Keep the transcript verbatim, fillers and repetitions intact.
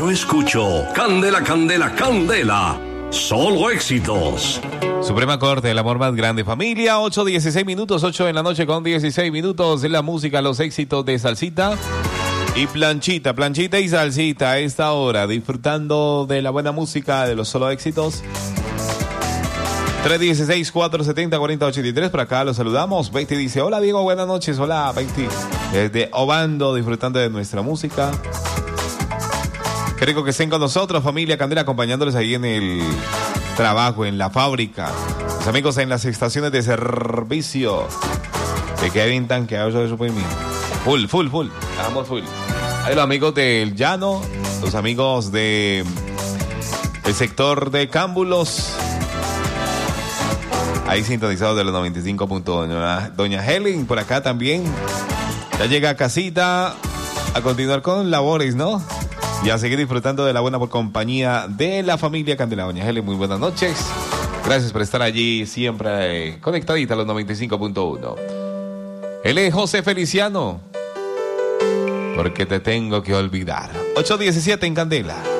yo escucho Candela, Candela, Candela. Solo éxitos. Suprema Corte, el amor más grande, familia. ocho dieciséis minutos, ocho en la noche con dieciséis minutos. En la música, los éxitos de Salsita y Planchita. Planchita y Salsita a esta hora, disfrutando de la buena música, de los solo éxitos. tres uno seis, cuatro siete cero, cuatro ocho tres. Por acá los saludamos. Betty dice: hola Diego, buenas noches. Hola Betty. Desde Obando, disfrutando de nuestra música. Qué rico que estén con nosotros, familia Candela, acompañándoles ahí en el trabajo, en la fábrica. Los amigos en las estaciones de servicio. De Kevin Tanque, eso es full, full, full. Estamos full. Hay los amigos del Llano, los amigos de el sector de Cámbulos. Ahí sintonizados de los noventa y cinco punto uno. Doña Helen, por acá también. Ya llega a casita a continuar con labores, ¿no? Y a seguir disfrutando de la buena compañía de la familia Candela. Doña Helen, muy buenas noches. Gracias por estar allí siempre eh, conectadita a los noventa y cinco punto uno. Él es José Feliciano. Porque te tengo que olvidar. ocho diecisiete en Candela.